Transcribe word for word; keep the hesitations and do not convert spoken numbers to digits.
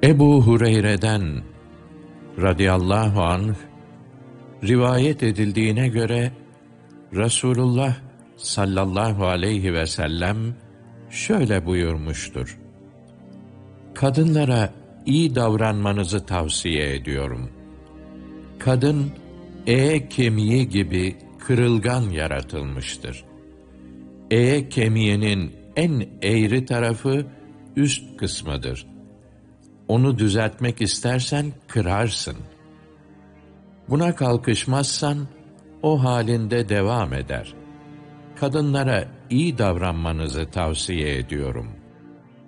Ebu Hureyre'den radıyallahu anh rivayet edildiğine göre Resulullah sallallahu aleyhi ve sellem şöyle buyurmuştur: Kadınlara iyi davranmanızı tavsiye ediyorum. Kadın eğe kemiği gibi kırılgan yaratılmıştır. Eğe kemiğinin en eğri tarafı üst kısmıdır. Onu düzeltmek istersen kırarsın. Buna kalkışmazsan o halinde devam eder. Kadınlara iyi davranmanızı tavsiye ediyorum.